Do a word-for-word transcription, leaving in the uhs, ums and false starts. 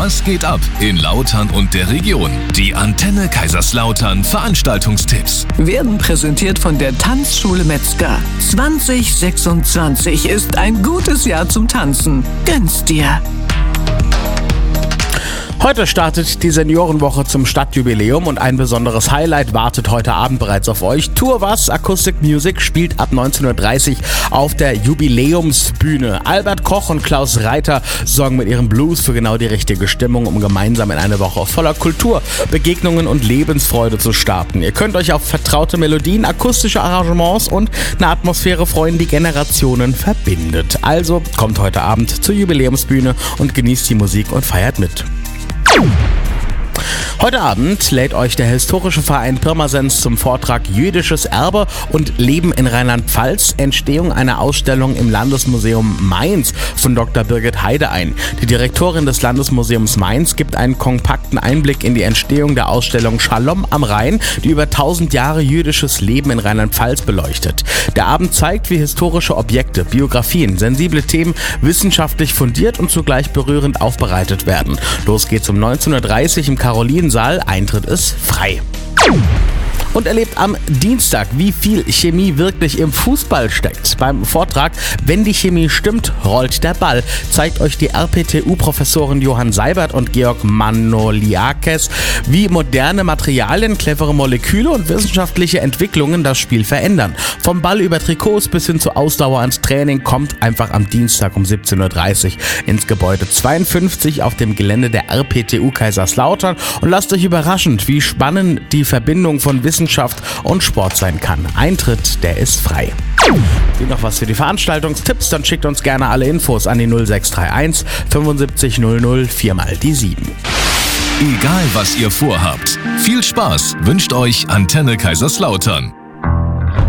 Was geht ab in Lautern und der Region? Die Antenne Kaiserslautern Veranstaltungstipps werden präsentiert von der Tanzschule Metzger. zwanzig sechsundzwanzig ist ein gutes Jahr zum Tanzen. Gönn's dir! Heute startet die Seniorenwoche zum Stadtjubiläum und ein besonderes Highlight wartet heute Abend bereits auf euch. Tour Was Acoustic Music spielt ab neunzehn Uhr dreißig auf der Jubiläumsbühne. Albert Koch und Klaus Reiter sorgen mit ihrem Blues für genau die richtige Stimmung, um gemeinsam in eine Woche voller Kultur, Begegnungen und Lebensfreude zu starten. Ihr könnt euch auf vertraute Melodien, akustische Arrangements und eine Atmosphäre freuen, die Generationen verbindet. Also kommt heute Abend zur Jubiläumsbühne und genießt die Musik und feiert mit. Heute Abend lädt euch der historische Verein Pirmasens zum Vortrag Jüdisches Erbe und Leben in Rheinland-Pfalz, Entstehung einer Ausstellung im Landesmuseum Mainz von Doktor Birgit Heide ein. Die Direktorin des Landesmuseums Mainz gibt einen kompakten Einblick in die Entstehung der Ausstellung Shalom am Rhein, die über tausend Jahre jüdisches Leben in Rheinland-Pfalz beleuchtet. Der Abend zeigt, wie historische Objekte, Biografien, sensible Themen wissenschaftlich fundiert und zugleich berührend aufbereitet werden. Los geht's um neunzehn Uhr dreißig im Karolinensaal. Eintritt ist frei. Und erlebt am Dienstag, wie viel Chemie wirklich im Fußball steckt. Beim Vortrag "Wenn die Chemie stimmt, rollt der Ball" zeigt euch die R P T U-Professoren Johann Seibert und Georg Manoliakis, wie moderne Materialien, clevere Moleküle und wissenschaftliche Entwicklungen das Spiel verändern. Vom Ball über Trikots bis hin zu Ausdauer und Training kommt einfach am Dienstag um siebzehn Uhr dreißig ins Gebäude zweiundfünfzig auf dem Gelände der R P T U Kaiserslautern und lasst euch überraschen, wie spannend die Verbindung von Wissenschaft und Sport sein kann. Eintritt, der ist frei. Wie noch was für die Veranstaltungstipps, dann schickt uns gerne alle Infos an die null sechs drei eins fünfundsiebzig null null vier mal die sieben. Egal was ihr vorhabt, viel Spaß wünscht euch Antenne Kaiserslautern.